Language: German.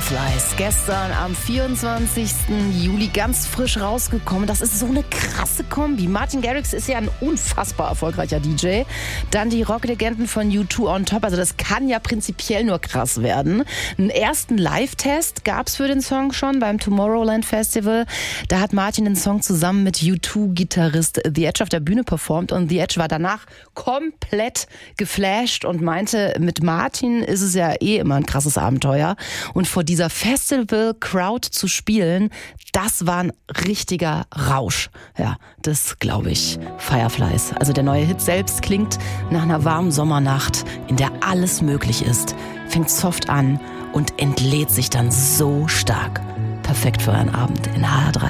Fireflies, gestern am 24. Juli ganz frisch rausgekommen. Das ist so eine krasse Kombi. Martin Garrix ist ja ein unfassbar erfolgreicher DJ. Dann die Rocklegenden von U2 on top. Also das kann ja prinzipiell nur krass werden. Einen ersten Live-Test gab es für den Song schon beim Tomorrowland Festival. Da hat Martin den Song zusammen mit U2-Gitarrist The Edge auf der Bühne performt. Und The Edge war danach komplett geflasht und meinte, mit Martin ist es ja eh immer ein krasses Abenteuer. Und vor dieser Festival-Crowd zu spielen, das war ein richtiger Rausch. Ja, das glaube ich. Fireflies. Also der neue Hit selbst klingt nach einer warmen Sommernacht, in der alles möglich ist, fängt soft an und entlädt sich dann so stark. Perfekt für einen Abend in HR3.